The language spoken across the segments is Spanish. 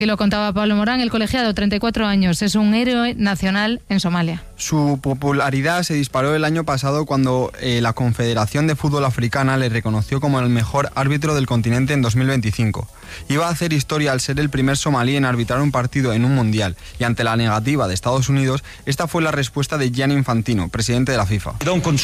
Y lo contaba Pablo Morán, el colegiado, 34 años, es un héroe nacional en Somalia. Su popularidad se disparó el año pasado cuando la Confederación de Fútbol Africana le reconoció como el mejor árbitro del continente en 2025. Iba a hacer historia al ser el primer somalí en arbitrar un partido en un mundial, y ante la negativa de Estados Unidos, esta fue la respuesta de Gianni Infantino, presidente de la FIFA.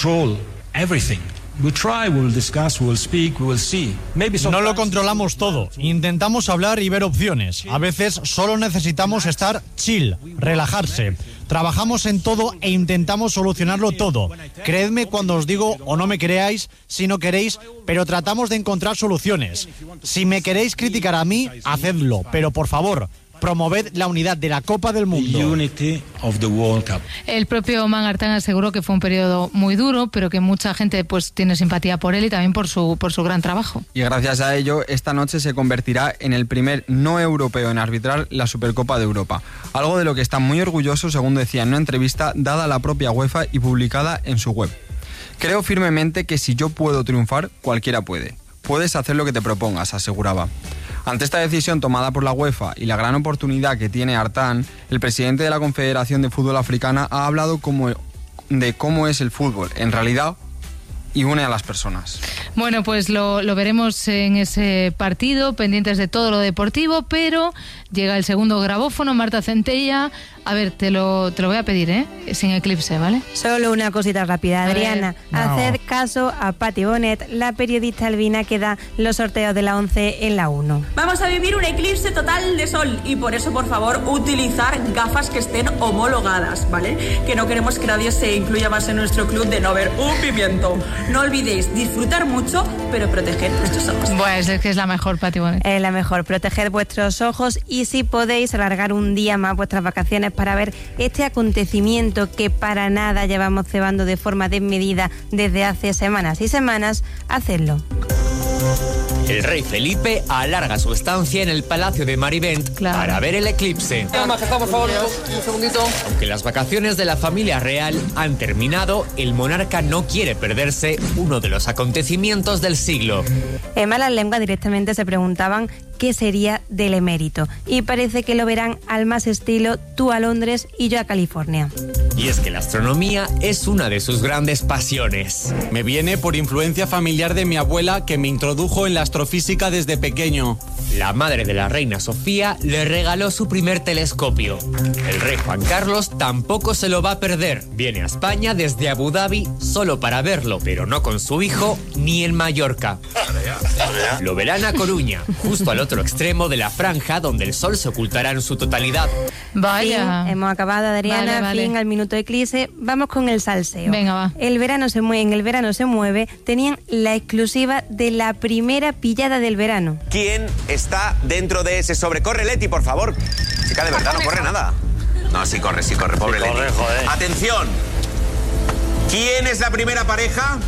No lo controlamos todo, intentamos hablar y ver opciones. A veces solo necesitamos estar chill, relajarse. Trabajamos en todo e intentamos solucionarlo todo. Creedme cuando os digo, o no me creáis, si no queréis, pero tratamos de encontrar soluciones. Si me queréis criticar a mí, hacedlo, pero por favor, promoved la unidad de la Copa del Mundo. El propio Oman Artan aseguró que fue un periodo muy duro, pero que mucha gente pues tiene simpatía por él y también por su gran trabajo. Y gracias a ello, esta noche se convertirá en el primer no europeo en arbitrar la Supercopa de Europa. Algo de lo que está muy orgulloso, según decía en una entrevista dada a la propia UEFA y publicada en su web. Creo firmemente que si yo puedo triunfar, cualquiera puede. Puedes hacer lo que te propongas, aseguraba. Ante esta decisión tomada por la UEFA y la gran oportunidad que tiene Artan, el presidente de la Confederación de Fútbol Africana ha hablado de cómo es el fútbol, en realidad, y une a las personas. Bueno, pues lo veremos en ese partido, pendientes de todo lo deportivo, pero llega el segundo grabófono, Marta Centella. A ver, te lo voy a pedir, sin eclipse, ¿vale? Solo una cosita rápida, Adriana. No. Haced caso a Patti Bonet, la periodista albina que da los sorteos de la 11 en la 1. Vamos a vivir un eclipse total de sol y por eso, por favor, utilizar gafas que estén homologadas, ¿vale? Que no queremos que nadie se incluya más en nuestro club de no ver un pimiento. No olvidéis disfrutar mucho, pero proteger vuestros ojos. Pues es que es la mejor, Patti Bonet. Es la mejor, proteger vuestros ojos y si podéis alargar un día más vuestras vacaciones para ver este acontecimiento que para nada llevamos cebando de forma desmedida desde hace semanas y semanas, hacedlo. El rey Felipe alarga su estancia en el Palacio de Marivent para ver el eclipse. Majestad, por favor, un segundito. Aunque las vacaciones de la familia real han terminado, el monarca no quiere perderse uno de los acontecimientos del siglo. En malas lenguas directamente se preguntaban qué sería del emérito y parece que lo verán al más estilo tú a Londres y yo a California. Y es que la astronomía es una de sus grandes pasiones. Me viene por influencia familiar de mi abuela que me introdujo en la astrofísica desde pequeño. La madre de la reina Sofía le regaló su primer telescopio. El rey Juan Carlos tampoco se lo va a perder. Viene a España desde Abu Dhabi solo para verlo, pero no con su hijo ni en Mallorca. Lo verán a Coruña, justo al otro extremo de la franja donde el sol se ocultará en su totalidad. Vaya. Fin, hemos acabado, Adriana. Vale. Fin al minuto de eclipse. Vamos con el salseo. Venga, va. En el verano se mueve. Tenían la exclusiva de la primera pillada del verano. ¿Quién está dentro de ese sobre? Corre, Leti, por favor. Chica, de verdad, no corre nada. No, sí corre, pobre Leti. Corre, joder. Atención. ¿Quién es la primera pareja?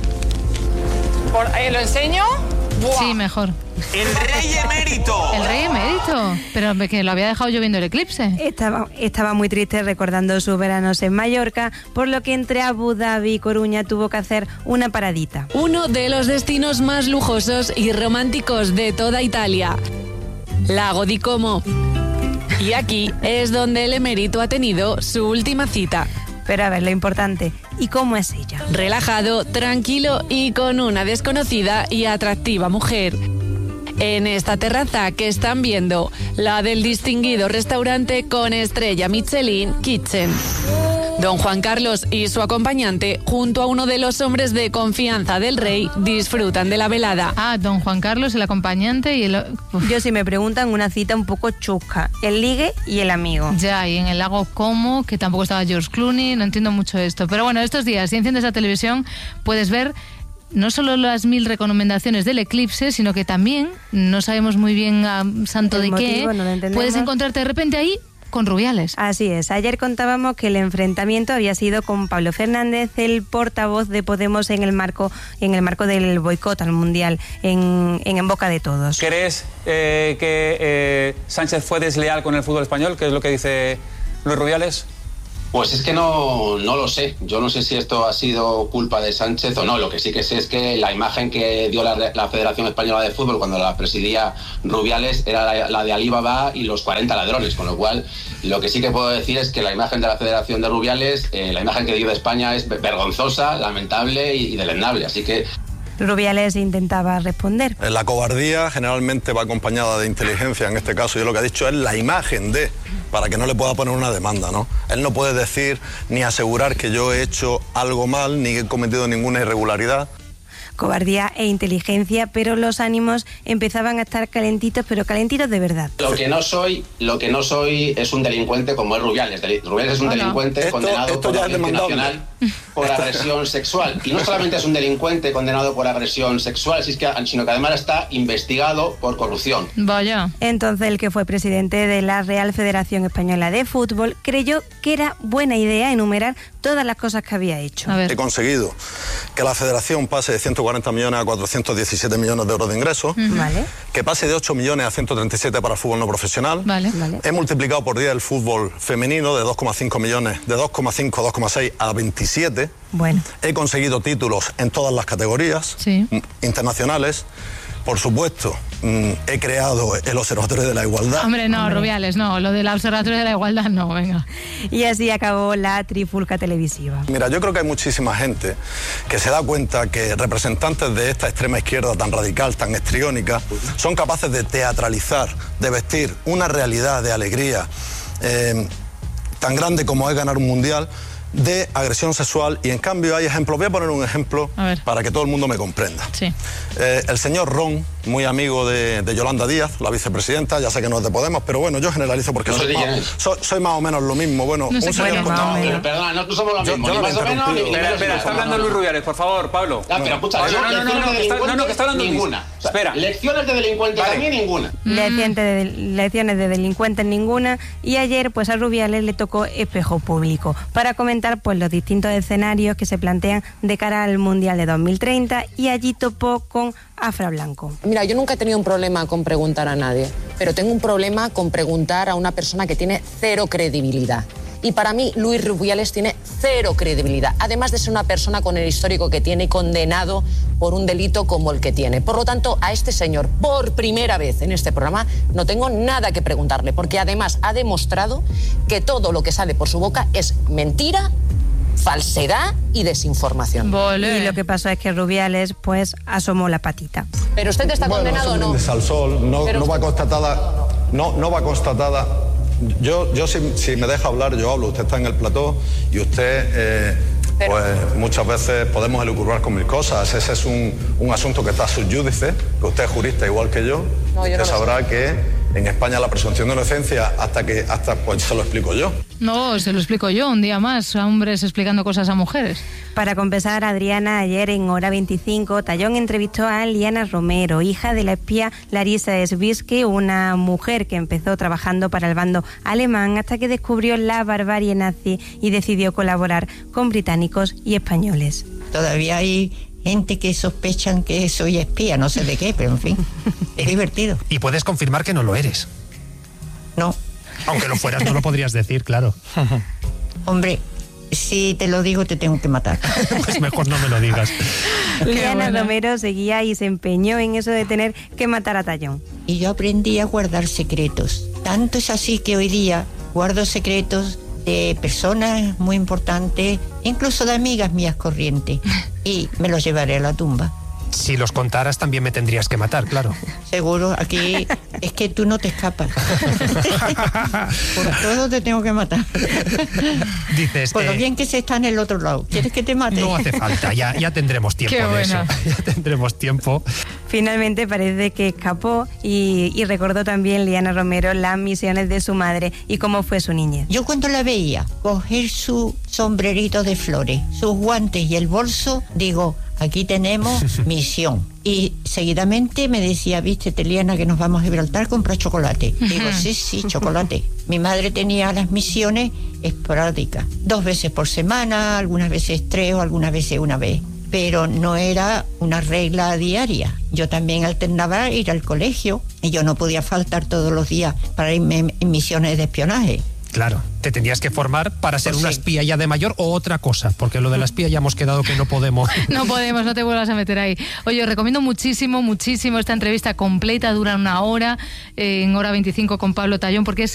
¿Lo enseño? Sí, mejor. El rey emérito. El rey emérito. Pero que lo había dejado yo viendo el eclipse. Estaba muy triste recordando sus veranos en Mallorca, por lo que entre Abu Dhabi y Coruña tuvo que hacer una paradita. Uno de los destinos más lujosos y románticos de toda Italia, Lago di Como. Y aquí es donde el emérito ha tenido su última cita. Pero a ver, lo importante, ¿y cómo es ella? Relajado, tranquilo y con una desconocida y atractiva mujer. En esta terraza que están viendo, la del distinguido restaurante con estrella Michelin Kitchen. Don Juan Carlos y su acompañante, junto a uno de los hombres de confianza del rey, disfrutan de la velada. Ah, don Juan Carlos, el acompañante y el... Yo, si me preguntan, una cita un poco chusca. El ligue y el amigo. Ya, y en el lago Como, que tampoco estaba George Clooney, no entiendo mucho esto. Pero bueno, estos días, si enciendes la televisión, puedes ver no solo las 1000 recomendaciones del eclipse, sino que también, no sabemos muy bien a santo de qué, puedes encontrarte de repente ahí con Rubiales. Así es. Ayer contábamos que el enfrentamiento había sido con Pablo Fernández, el portavoz de Podemos en el marco del boicot al Mundial, en boca de todos. ¿Crees que Sánchez fue desleal con el fútbol español? ¿Qué es lo que dice Luis Rubiales? Pues es que no lo sé. Yo no sé si esto ha sido culpa de Sánchez o no. Lo que sí que sé es que la imagen que dio la Federación Española de Fútbol cuando la presidía Rubiales era la de Alibaba y los 40 ladrones. Con lo cual, lo que sí que puedo decir es que la imagen de la Federación de Rubiales, la imagen que dio de España es vergonzosa, lamentable y deleznable. Así que... Rubiales intentaba responder. La cobardía generalmente va acompañada de inteligencia. En este caso, yo lo que ha dicho es la imagen de, para que no le pueda poner una demanda, ¿no? Él no puede decir ni asegurar que yo he hecho algo mal ni que he cometido ninguna irregularidad. Cobardía e inteligencia, pero los ánimos empezaban a estar calentitos, pero calentitos de verdad. Lo que no soy es un delincuente como es Rubiales. Rubiales es un delincuente condenado por la Audiencia Nacional por agresión sexual. Y no solamente es un delincuente condenado por agresión sexual, sino que además está investigado por corrupción. Vaya. Entonces el que fue presidente de la Real Federación Española de Fútbol creyó que era buena idea enumerar todas las cosas que había hecho. He conseguido que la federación pase de 140 millones a 417 millones de euros de ingresos, Vale. que pase de 8 millones a 137 para el fútbol no profesional. Vale. He multiplicado por 10 el fútbol femenino de 2,5 millones, de 2,5 a 2,6 a 27. Bueno. He conseguido títulos en todas las categorías internacionales. Por supuesto, he creado el Observatorio de la Igualdad. Hombre, no, Rubiales, no. Lo del Observatorio de la Igualdad, no, venga. Y así acabó la trifulca televisiva. Mira, yo creo que hay muchísima gente que se da cuenta que representantes de esta extrema izquierda tan radical, tan histriónica, son capaces de teatralizar, de vestir una realidad de alegría tan grande como es ganar un mundial, de agresión sexual, y en cambio hay ejemplos. Voy a poner un ejemplo para que todo el mundo me comprenda. Sí. El señor Ron, muy amigo de Yolanda Díaz, la vicepresidenta, ya sé que no es de Podemos, pero bueno, yo generalizo porque soy más o menos lo mismo. Bueno, no un señor pero perdona, no somos lo mismo. Ni más o menos, ni Espera, está hablando Luis Rubiales, por favor, Pablo. Pero escucha, que está hablando ninguna. Espera. Lecciones de delincuentes también ninguna. Lecciones de delincuentes ninguna. Y ayer, pues a Rubiales le tocó espejo público para comentar pues los distintos escenarios que se plantean de cara al Mundial de 2030, y allí topó con Afra Blanco. Mira, yo nunca he tenido un problema con preguntar a nadie, pero tengo un problema con preguntar a una persona que tiene cero credibilidad. Y para mí, Luis Rubiales tiene cero credibilidad, además de ser una persona con el histórico que tiene y condenado por un delito como el que tiene. Por lo tanto, a este señor, por primera vez en este programa, no tengo nada que preguntarle, porque además ha demostrado que todo lo que sale por su boca es mentira, falsedad y desinformación. Y lo que pasó es que Rubiales pues asomó la patita. ¿Pero usted está condenado o no? Al sol, no va constatada, no va constatada. Yo si me deja hablar, yo hablo. Usted está en el plató y usted pues muchas veces podemos elucubrar con mil cosas. Ese es un asunto que está sub judice, que usted es jurista igual que yo. Usted sabrá que en España la presunción de inocencia hasta pues se lo explico yo. No, se lo explico yo un día más, a hombres explicando cosas a mujeres. Para compensar, Adriana, ayer en Hora 25, Tallón entrevistó a Liana Romero, hija de la espía Larisa Svirsky, una mujer que empezó trabajando para el bando alemán hasta que descubrió la barbarie nazi y decidió colaborar con británicos y españoles. Todavía hay gente que sospechan que soy espía, no sé de qué, pero en fin, es divertido. Y puedes confirmar que no lo eres. No. Aunque lo fueras, no lo podrías decir, claro. Hombre, si te lo digo, te tengo que matar. Pues mejor no me lo digas. Liana Romero seguía y se empeñó en eso de tener que matar a Tallón. Y yo aprendí a guardar secretos. Tanto es así que hoy día guardo secretos de personas muy importantes, incluso de amigas mías corrientes, y me los llevaré a la tumba. Si los contaras también me tendrías que matar, claro. Seguro, aquí es que tú no te escapas. Por todo te tengo que matar. Dices, por lo bien que se está en el otro lado. ¿Quieres que te mate? No hace falta, ya tendremos tiempo de eso. Ya tendremos tiempo. Finalmente parece que escapó y recordó también Liana Romero las misiones de su madre y cómo fue su niñez. Yo cuando la veía coger su sombrerito de flores, sus guantes y el bolso, digo, aquí tenemos misión. Y seguidamente me decía, vístete, Liana, que nos vamos a Gibraltar, compra chocolate. Digo, sí, chocolate. Mi madre tenía las misiones esporádicas, 2 veces por semana, algunas veces 3 o algunas veces 1 vez. Pero no era una regla diaria. Yo también alternaba ir al colegio y yo no podía faltar todos los días para irme en misiones de espionaje. Claro, te tendrías que formar para ser una espía ya de mayor o otra cosa, porque lo de la espía ya hemos quedado que no podemos. No podemos, no te vuelvas a meter ahí. Oye, os recomiendo muchísimo esta entrevista completa, dura 1 hora, en hora 25 con Pablo Tallón, porque es